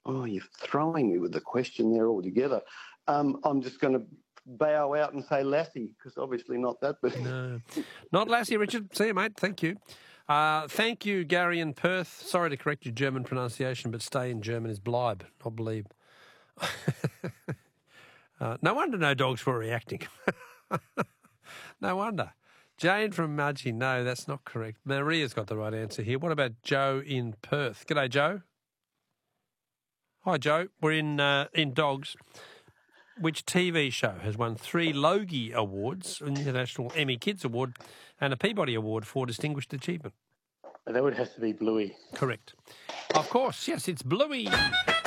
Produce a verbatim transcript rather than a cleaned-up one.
Oh, you're throwing me with the question there altogether. Um, I'm just going to bow out and say Lassie, because obviously not that. But No, not Lassie, Richard. See you, mate. Thank you. Uh, thank you, Gary in Perth. Sorry to correct your German pronunciation, but stay in German is bleib, not believe. uh, no wonder no dogs were reacting. No wonder. Jane from Mudgee. No, that's not correct. Maria's got the right answer here. What about Joe in Perth? G'day, Joe. Hi, Joe. We're in uh, in dogs. Which T V show has won three Logie Awards, an International Emmy Kids Award, and a Peabody Award for Distinguished Achievement? that would have to be Bluey. Correct. Of course, yes, it's Bluey.